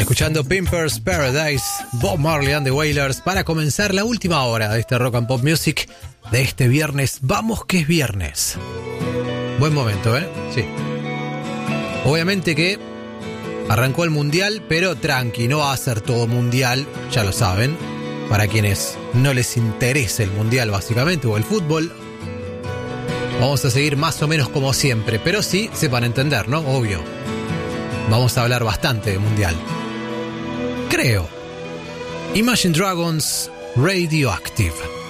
Escuchando Pimpers Paradise, Bob Marley and the Wailers, para comenzar la última hora de este Rock and Pop Music de este viernes. Vamos que es viernes. Buen momento, ¿eh? Sí. Obviamente que arrancó el mundial, pero tranqui, no va a ser todo mundial, ya lo saben. Para quienes no les interese el mundial básicamente, o el fútbol, vamos a seguir más o menos como siempre, pero sí sepan entender, ¿no? Obvio. Vamos a hablar bastante de mundial. Creo. Imagine Dragons, Radioactive.